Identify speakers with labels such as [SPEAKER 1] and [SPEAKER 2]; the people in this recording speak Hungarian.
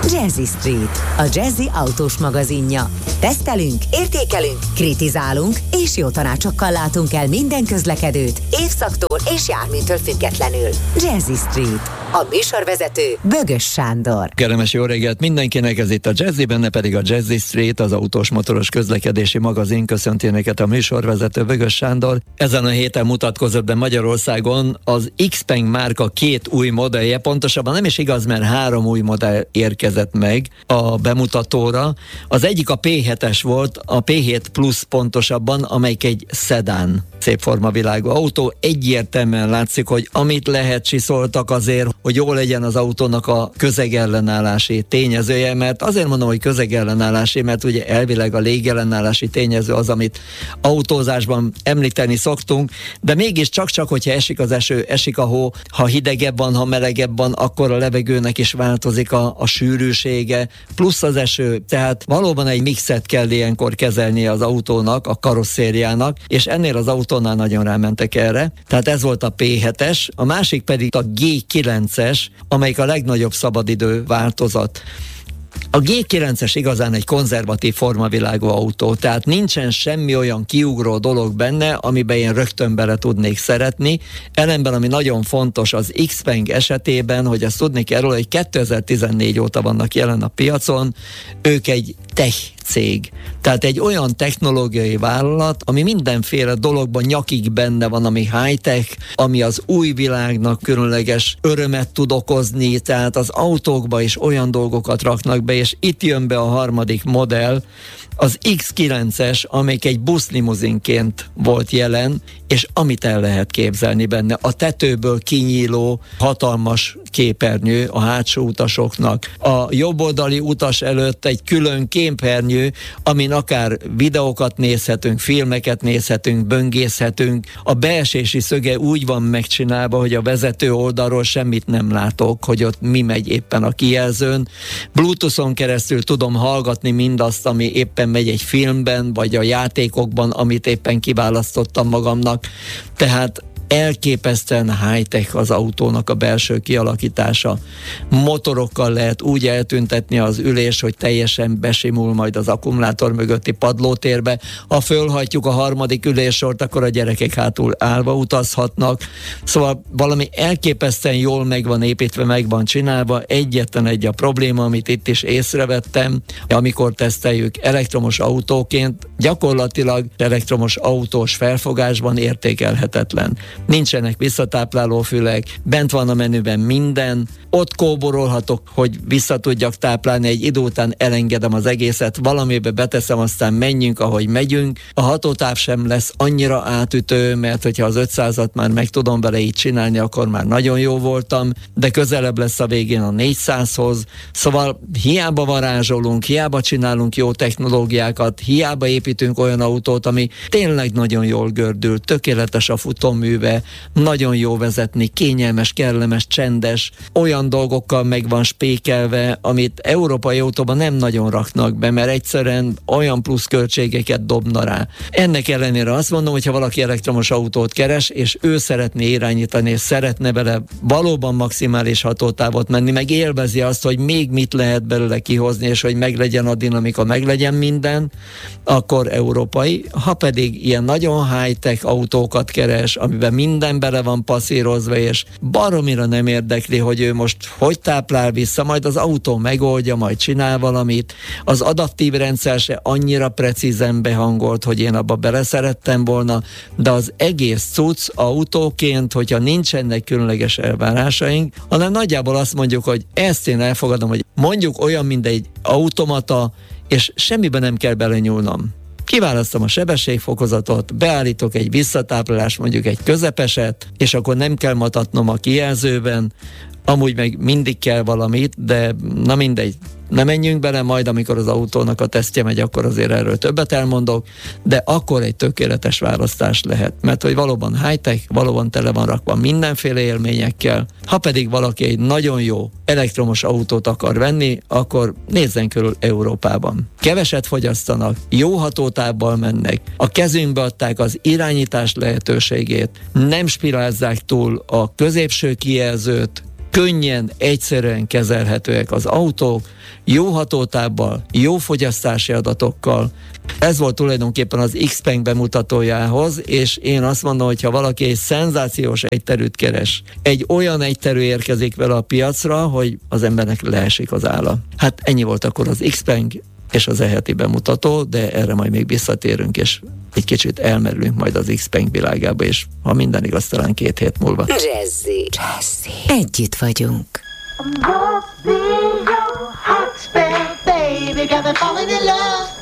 [SPEAKER 1] Jazzy Street, a Jazzy autós magazinja. Tesztelünk, értékelünk, kritizálunk és jó tanácsokkal látunk el minden közlekedőt, évszaktól és járműtől függetlenül. Jazzy Street, a műsorvezető Bögös Sándor.
[SPEAKER 2] Kellemes jó reggelt mindenkinek, ez itt a Jazzy, benne pedig a Jazzy Street, az autós motoros közlekedési magazin. Köszönti önöket a műsorvezető Bögös Sándor. Ezen a héten mutatkozott be Magyarországon az Xpeng márka 2 új modellje, pontosabban nem is igaz, mert 3 új modell érkezett meg a bemutatóra. Az egyik a P7-es volt, a P7 Plus pontosabban, amelyik egy szedán, szép formavilágú autó. Egyértelműen látszik, hogy amit lehet, csiszoltak azért, hogy jól legyen az autónak a közegellenállási tényezője, mert azért mondom, hogy közegellenállási, mert ugye elvileg a légellenállási tényező az, amit autózásban említeni szoktunk, de mégis csak hogyha esik az eső, esik a hó, ha hidegebb van, ha melegebb van, akkor a levegőnek is változik a sűrűsége, plusz az eső, tehát valóban egy mixet kell ilyenkor kezelnie az autónak, a karosszériának, és ennél az autónál nagyon rámentek erre. Tehát ez volt a P7-es, a másik pedig a G9-es, amelyik a legnagyobb szabadidő változat. A G9-es igazán egy konzervatív formavilágú autó, tehát nincsen semmi olyan kiugró dolog benne, amiben én rögtön bele tudnék szeretni. Ellenben, ami nagyon fontos az Xpeng esetében, hogy azt tudni kell róla, hogy 2014 óta vannak jelen a piacon, ők egy tech cég. Tehát egy olyan technológiai vállalat, ami mindenféle dologban nyakig benne van, ami high-tech, ami az új világnak különleges örömet tud okozni, tehát az autókba is olyan dolgokat raknak be, és itt jön be a harmadik modell, az X9-es, amelyik egy buszlimuzinként volt jelen, és amit el lehet képzelni benne, a tetőből kinyíló hatalmas képernyő a hátsó utasoknak. A jobboldali utas előtt egy külön képernyő, amin akár videókat nézhetünk, filmeket nézhetünk, böngészhetünk. A beesési szöge úgy van megcsinálva, hogy a vezető oldalról semmit nem látok, hogy ott mi megy éppen a kijelzőn. Bluetooth-on keresztül tudom hallgatni mindazt, ami éppen megy egy filmben, vagy a játékokban, amit éppen kiválasztottam magamnak. Tehát elképesztően high-tech az autónak a belső kialakítása. Motorokkal lehet úgy eltüntetni az ülés, hogy teljesen besimul majd az akkumulátor mögötti padlótérbe. Ha fölhajtjuk a harmadik üléssort, akkor a gyerekek hátul állva utazhatnak. Szóval valami elképesztően jól meg van építve, meg van csinálva. Egyetlen egy a probléma, amit itt is észrevettem, amikor teszteljük elektromos autóként, gyakorlatilag elektromos autós felfogásban értékelhetetlen. Nincsenek visszatápláló fülek, bent van a menüben minden, ott kóborolhatok, hogy vissza tudjak táplálni, egy idő után elengedem az egészet, valamibe beteszem, aztán menjünk, ahogy megyünk. A hatótáv sem lesz annyira átütő, mert hogyha az 500-at már meg tudom vele így csinálni, akkor már nagyon jó voltam, de közelebb lesz a végén a 400-hoz, szóval hiába varázsolunk, hiába csinálunk jó technológiákat, hiába építünk olyan autót, ami tényleg nagyon jól gördül, tökéletes a futóműve, nagyon jó vezetni, kényelmes, kellemes, csendes, olyan dolgokkal meg van spékelve, amit európai autóban nem nagyon raknak be, mert egyszerűen olyan plusz költségeket dobna rá. Ennek ellenére azt mondom, hogy ha valaki elektromos autót keres, és ő szeretné irányítani, és szeretne vele valóban maximális hatótávot menni, meg élvezi azt, hogy még mit lehet belőle kihozni, és hogy meglegyen a dinamika, meglegyen minden, akkor európai. Ha pedig ilyen nagyon high-tech autókat keres, amiben minden bele van passzírozva, és baromira nem érdekli, hogy ő most hogy táplál vissza, majd az autó megoldja, majd csinál valamit. Az adaptív rendszer se annyira precízen behangolt, hogy én abba beleszerettem volna, de az egész cucc autóként, hogyha nincsenek különleges elvárásaink, hanem nagyjából azt mondjuk, hogy ezt én elfogadom, hogy mondjuk olyan, mint egy automata, és semmiben nem kell belenyúlnom. Kiválasztom a sebességfokozatot, beállítok egy visszatáplálást, mondjuk egy közepeset, és akkor nem kell matatnom a kijelzőben, amúgy meg mindig kell valamit, de na mindegy, ne menjünk bele, majd amikor az autónak a tesztje megy, akkor azért erről többet elmondok, de akkor egy tökéletes választás lehet, mert hogy valóban high-tech, valóban tele van rakva mindenféle élményekkel. Ha pedig valaki egy nagyon jó elektromos autót akar venni, akkor nézzen körül Európában. Keveset fogyasztanak, jó hatótávval mennek, a kezünkbe adták az irányítás lehetőségét, nem spirázzák túl a középső kijelzőt, könnyen, egyszerűen kezelhetőek az autók, jó hatótábbal, jó fogyasztási adatokkal. Ez volt tulajdonképpen az Xpeng bemutatójához, és én azt mondom, hogy ha valaki egy szenzációs egyterűt keres, egy olyan egyterű érkezik vele a piacra, hogy az embernek leesik az álla. Hát ennyi volt akkor az Xpeng és az e-heti bemutató, de erre majd még visszatérünk, és egy kicsit elmerülünk majd az Xpeng világába, és ha minden igaz, talán 2 hét múlva.
[SPEAKER 1] Jazzy. Együtt vagyunk.
[SPEAKER 3] Must be your hot spell, baby, got me falling in love.